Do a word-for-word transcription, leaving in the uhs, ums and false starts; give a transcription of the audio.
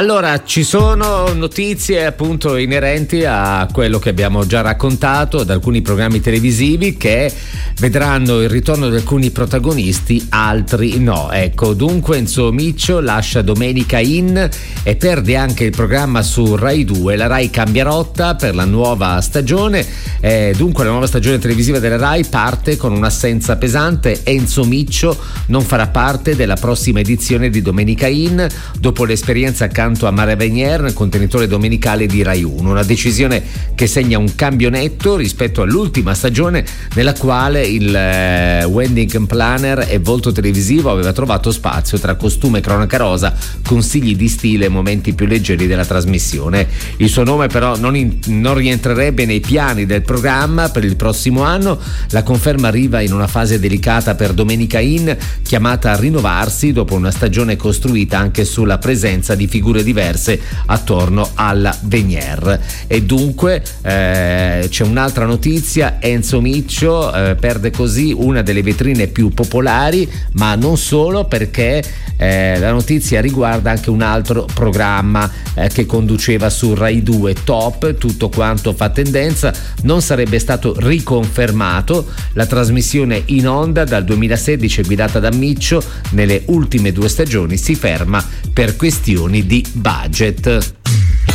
Allora, ci sono notizie appunto inerenti a quello che abbiamo già raccontato ad alcuni programmi televisivi che vedranno il ritorno di alcuni protagonisti, altri no. Ecco, dunque Enzo Miccio lascia Domenica In e perde anche il programma su Rai due. La Rai cambia rotta per la nuova stagione, eh, dunque la nuova stagione televisiva della Rai parte con un'assenza pesante. Enzo Miccio non farà parte della prossima edizione di Domenica In dopo l'esperienza accanto a Mara Venier nel contenitore domenicale di Rai uno, una decisione che segna un cambio netto rispetto all'ultima stagione nella quale il eh, wedding planner e volto televisivo aveva trovato spazio tra costume e cronaca rosa, consigli di stile e momenti più leggeri della trasmissione. Il suo nome però non, in, non rientrerebbe nei piani del programma per il prossimo anno. La conferma arriva in una fase delicata per Domenica In, chiamata a rinnovarsi dopo una stagione costruita anche sulla presenza di figure diverse attorno alla Venier. E dunque eh, c'è un'altra notizia: Enzo Miccio eh, perde così una delle vetrine più popolari, ma non solo, perché eh, la notizia riguarda anche un altro programma eh, che conduceva su Rai due, Top, Tutto Quanto Fa Tendenza. Non sarebbe stato riconfermato. La trasmissione in onda dal duemilasedici guidata da Miccio nelle ultime due stagioni si ferma per questioni di budget.